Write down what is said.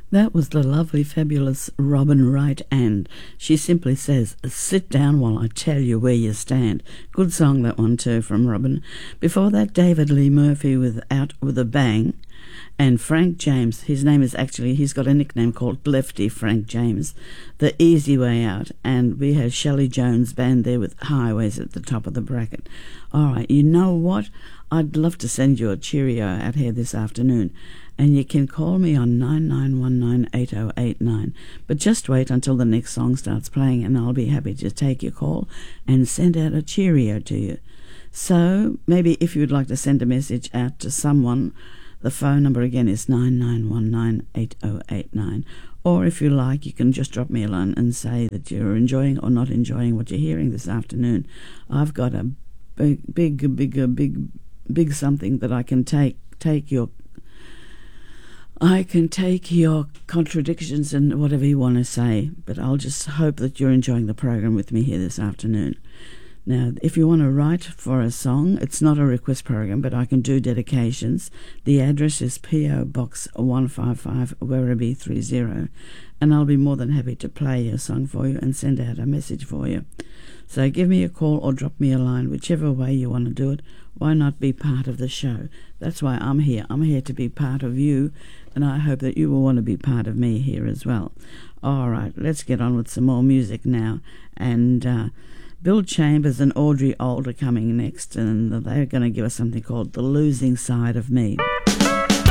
That was the lovely, fabulous Robin Wright, and she simply says, sit down while I tell you where you stand. Good song, that one too, from Robin. Before that, David Lee Murphy with Out With a Bang, and Frank James, his name is actually, he's got a nickname called Lefty Frank James, The Easy Way Out, and we had Shelley Jones Band there with Highways at the top of the bracket. All right, you know what? I'd love to send you a cheerio out here this afternoon, and you can call me on 99198089. But just wait until the next song starts playing, and I'll be happy to take your call and send out a cheerio to you. So maybe if you'd like to send a message out to someone, the phone number again is 99198089. Or if you like, you can just drop me a line and say that you're enjoying or not enjoying what you're hearing this afternoon. I've got a big something that I can take your contradictions and whatever you want to say, but I'll just hope that you're enjoying the program with me here this afternoon. Now, if you want to write for a song, it's not a request program, but I can do dedications. The address is P.O. Box 155, Werribee 30, and I'll be more than happy to play your song for you and send out a message for you. So give me a call or drop me a line, whichever way you want to do it. Why not be part of the show? That's why I'm here. I'm here to be part of you, and I hope that you will want to be part of me here as well. All right, let's get on with some more music now. And Bill Chambers and Audrey Old are coming next, and they're going to give us something called The Losing Side of Me.